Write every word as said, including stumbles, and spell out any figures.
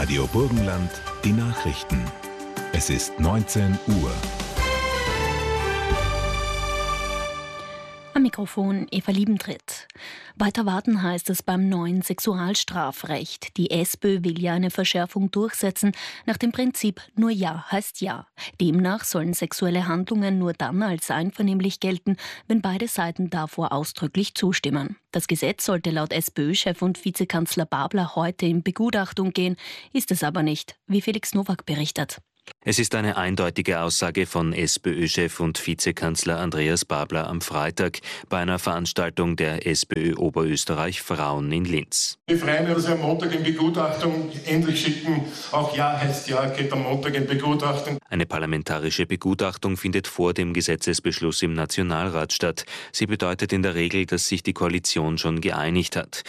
Radio Burgenland, die Nachrichten. Es ist neunzehn Uhr. Am Mikrofon Eva Liebentritt. Weiter warten heißt es beim neuen Sexualstrafrecht. Die SPÖ will ja eine Verschärfung durchsetzen nach dem Prinzip nur Ja heißt Ja. Demnach sollen sexuelle Handlungen nur dann als einvernehmlich gelten, wenn beide Seiten davor ausdrücklich zustimmen. Das Gesetz sollte laut SPÖ-Chef und Vizekanzler Babler heute in Begutachtung gehen, ist es aber nicht, wie Felix Nowak berichtet. Es ist eine eindeutige Aussage von SPÖ-Chef und Vizekanzler Andreas Babler am Freitag bei einer Veranstaltung der SPÖ Oberösterreich Frauen in Linz. Wir freuen uns, dass wir am Montag in Begutachtung endlich schicken. Auch Ja heißt Ja, geht am Montag in Begutachtung. Eine parlamentarische Begutachtung findet vor dem Gesetzesbeschluss im Nationalrat statt. Sie bedeutet in der Regel, dass sich die Koalition schon geeinigt hat.